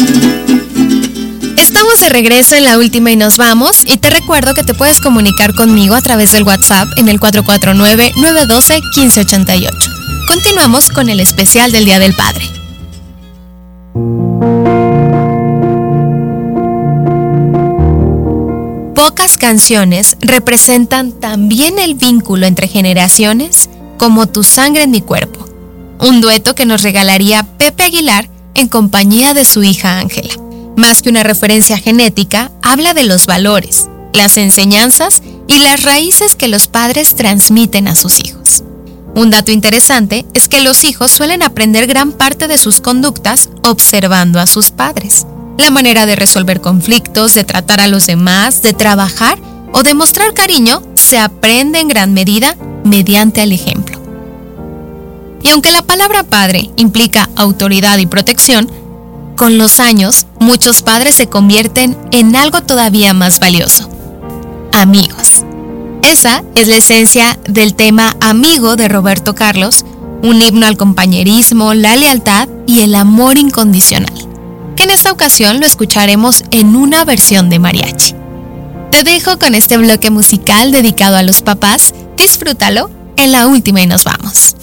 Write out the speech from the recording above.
Estamos de regreso en La Última y nos vamos, y te recuerdo que te puedes comunicar conmigo a través del WhatsApp en el 449-912-1588. Continuamos con el especial del Día del Padre. Pocas canciones representan tan bien el vínculo entre generaciones como Tu sangre en mi cuerpo, un dueto que nos regalaría Pepe Aguilar en compañía de su hija Ángela. Más que una referencia genética, habla de los valores, las enseñanzas y las raíces que los padres transmiten a sus hijos. Un dato interesante es que los hijos suelen aprender gran parte de sus conductas observando a sus padres. La manera de resolver conflictos, de tratar a los demás, de trabajar o de mostrar cariño se aprende en gran medida mediante el ejemplo. Y aunque la palabra padre implica autoridad y protección, con los años muchos padres se convierten en algo todavía más valioso: amigos. Esa es la esencia del tema Amigo de Roberto Carlos, un himno al compañerismo, la lealtad y el amor incondicional, que en esta ocasión lo escucharemos en una versión de mariachi. Te dejo con este bloque musical dedicado a los papás. Disfrútalo en La Última y nos vamos.